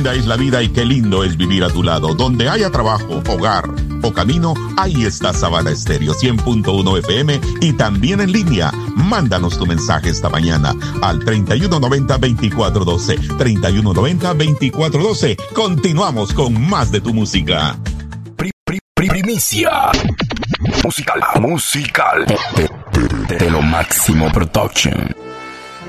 linda es la vida y qué lindo es vivir a tu lado. Donde haya trabajo, hogar o camino, ahí está Sabana Estéreo 100.1 FM y también en línea. Mándanos tu mensaje esta mañana al 3190-2412. 3190-2412. Continuamos con más de tu música. Primicia musical de lo máximo production.